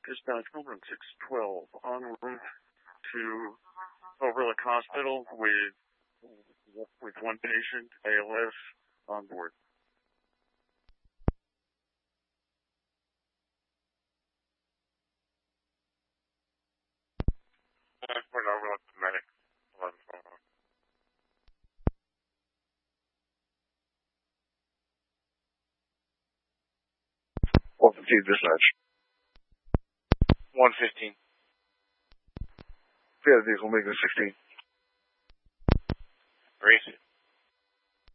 Dispatch Melbourne 612 en route to Overlook Hospital with one patient, ALS, on board. Transport Overlook to medic 1111. 115 dispatch. 115. Yeah, vehicle making 16. Race it.